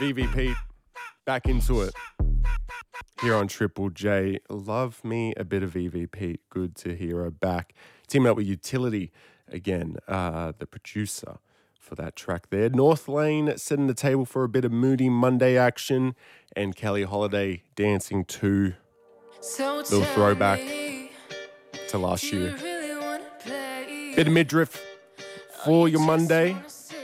VVP, back into it. Here on Triple J, love me a bit of VVP. Good to hear her back. Teaming up with Utility again, the producer for that track there. North Lane setting the table for a bit of Moody Monday action, and Kelly Holiday dancing to little throwback to last year. Bit of midriff for your Monday.